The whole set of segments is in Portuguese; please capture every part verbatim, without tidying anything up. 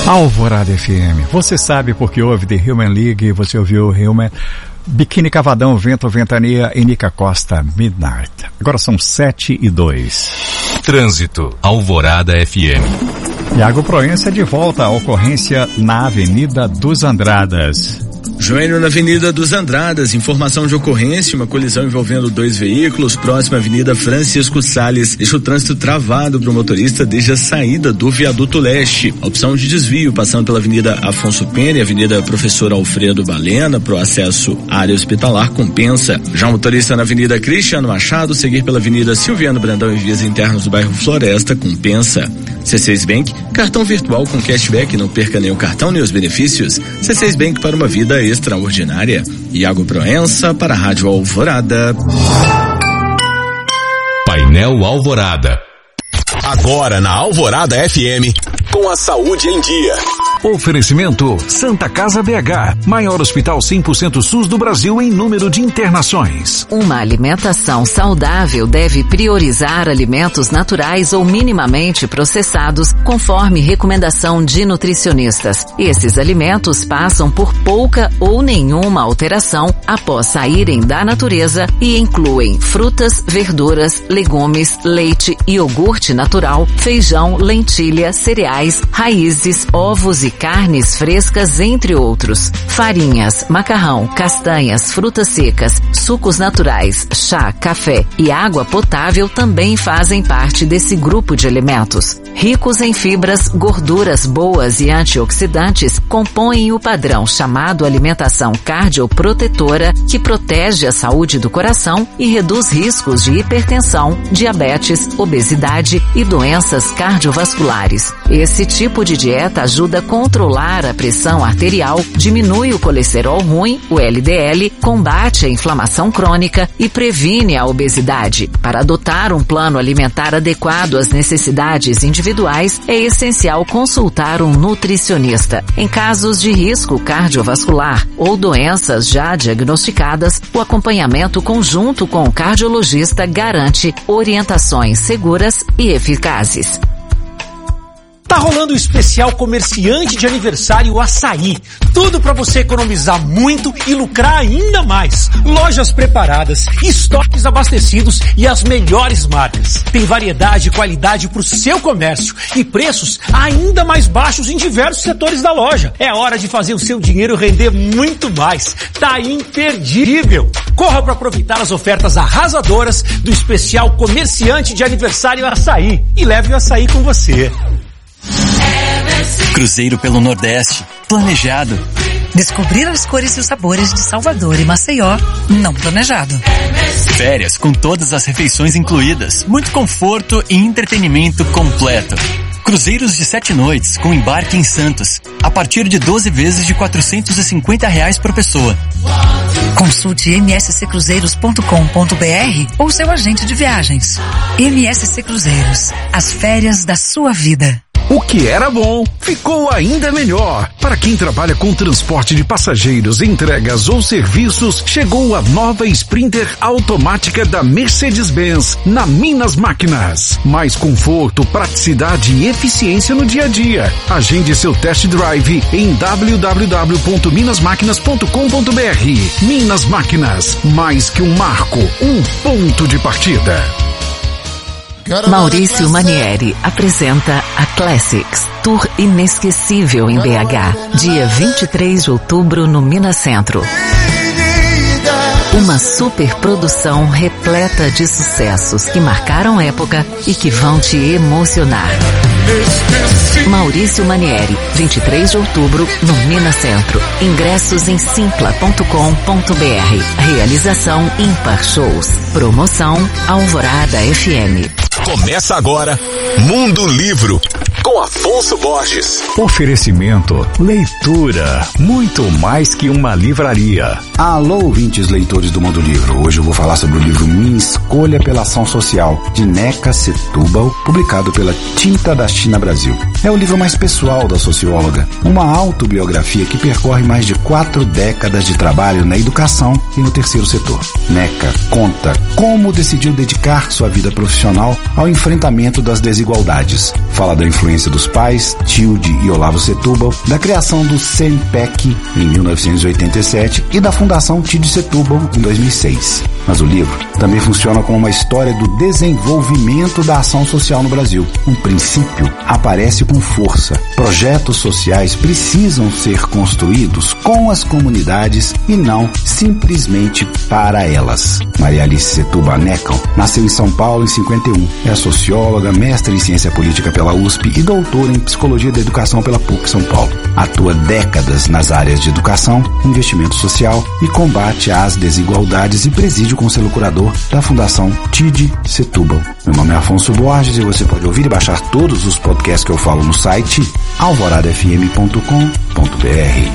Alvorada F M. Você sabe porque ouve The Human League, você ouviu Human, Biquíni Cavadão, Vento, Ventania e Nica Costa, Midnight. Agora são sete e dois. Trânsito, Alvorada F M. Iago Proença de volta à ocorrência na Avenida dos Andradas. Joênio, na Avenida dos Andradas, informação de ocorrência, uma colisão envolvendo dois veículos, próxima à Avenida Francisco Salles, deixa o trânsito travado para o motorista desde a saída do Viaduto Leste. A opção de desvio passando pela Avenida Afonso Pena e Avenida Professor Alfredo Balena para o acesso à área hospitalar compensa. Já o motorista na Avenida Cristiano Machado, seguir pela Avenida Silviano Brandão e vias internas do bairro Floresta, compensa. C seis Bank, cartão virtual com cashback, não perca nem o cartão nem os benefícios. C seis Bank para uma vida extraordinária. Iago Proença para a Rádio Alvorada. Painel Alvorada. Agora na Alvorada F M, com a saúde em dia. Oferecimento Santa Casa B H, maior hospital cem por cento SUS do Brasil em número de internações. Uma alimentação saudável deve priorizar alimentos naturais ou minimamente processados, conforme recomendação de nutricionistas. Esses alimentos passam por pouca ou nenhuma alteração após saírem da natureza e incluem frutas, verduras, legumes, leite, iogurte natural, feijão, lentilha, cereais, raízes, ovos e carnes frescas, entre outros. Farinhas, macarrão, castanhas, frutas secas, sucos naturais, chá, café e água potável também fazem parte desse grupo de alimentos. Ricos em fibras, gorduras boas e antioxidantes, compõem o padrão chamado alimentação cardioprotetora, que protege a saúde do coração e reduz riscos de hipertensão, diabetes, obesidade e doenças cardiovasculares. Esse tipo de dieta ajuda a controlar a pressão arterial, diminui o colesterol ruim, o L D L, combate a inflamação crônica e previne a obesidade. Para adotar um plano alimentar adequado às necessidades individuais, é essencial consultar um nutricionista. Em casos de risco cardiovascular ou doenças já diagnosticadas, o acompanhamento conjunto com o cardiologista garante orientações seguras e eficazes. Tá rolando o especial comerciante de aniversário Açaí. Tudo para você economizar muito e lucrar ainda mais. Lojas preparadas, estoques abastecidos e as melhores marcas. Tem variedade e qualidade para o seu comércio e preços ainda mais baixos em diversos setores da loja. É hora de fazer o seu dinheiro render muito mais. Tá imperdível. Corra para aproveitar as ofertas arrasadoras do especial comerciante de aniversário Açaí e leve o açaí com você. Cruzeiro pelo Nordeste, planejado. Descobrir as cores e os sabores de Salvador e Maceió, não planejado. Férias com todas as refeições incluídas, muito conforto e entretenimento completo. Cruzeiros de sete noites com embarque em Santos, a partir de doze vezes de quatrocentos e cinquenta reais por pessoa. Consulte m s c cruzeiros ponto com ponto b r ou seu agente de viagens. M S C Cruzeiros, as férias da sua vida. O que era bom, ficou ainda melhor. Para quem trabalha com transporte de passageiros, entregas ou serviços, chegou a nova Sprinter automática da Mercedes-Benz na Minas Máquinas. Mais conforto, praticidade e eficiência no dia a dia. Agende seu test drive em w w w ponto minas máquinas ponto com ponto b r. Minas Máquinas, mais que um marco, um ponto de partida. Maurício Manieri apresenta a Classics, tour inesquecível em B H, dia vinte e três de outubro no Minas Centro. Uma superprodução repleta de sucessos que marcaram época e que vão te emocionar. Maurício Manieri, vinte e três de outubro no Minas Centro. Ingressos em simpla ponto com ponto b r. Realização Ímpar Shows. Promoção Alvorada F M. Começa agora Mundo Livro com Afonso Borges. Oferecimento, leitura, muito mais que uma livraria. Alô, ouvintes leitores do Mundo Livro. Hoje eu vou falar sobre o livro Minha Escolha pela Ação Social, de Neca Setúbal, publicado pela Tinta da China Brasil. É o livro mais pessoal da socióloga, uma autobiografia que percorre mais de quatro décadas de trabalho na educação e no terceiro setor. Neca conta como decidiu dedicar sua vida profissional ao enfrentamento das desigualdades. Fala da influência influência dos pais, Tilde e Olavo Setúbal, da criação do CEMPEC em mil novecentos e oitenta e sete e da Fundação Tilde Setúbal em dois mil e seis. Mas o livro também funciona como uma história do desenvolvimento da ação social no Brasil. Um princípio aparece com força. Projetos sociais precisam ser construídos com as comunidades e não simplesmente para elas. Maria Alice Setúbal Neckel nasceu em São Paulo em cinquenta e um. É socióloga, mestre em ciência política pela U S P e doutora em psicologia da educação pela P U C São Paulo. Atua décadas nas áreas de educação, investimento social e combate às desigualdades e preside o conselho curador da Fundação Tilde Setúbal. Meu nome é Afonso Borges e você pode ouvir e baixar todos os podcasts que eu falo no site alvorada f m ponto com ponto b r.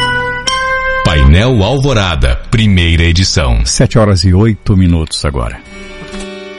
Painel Alvorada, primeira edição. Sete horas e oito minutos agora.